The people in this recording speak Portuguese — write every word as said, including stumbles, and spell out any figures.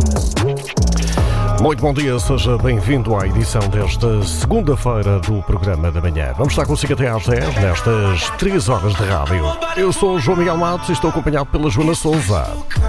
Muito bom dia, seja bem-vindo à edição desta segunda-feira do programa da manhã. Vamos estar consigo até às dez, nestas três horas de rádio. Eu sou o João Miguel Matos e estou acompanhado pela Joana Sousa.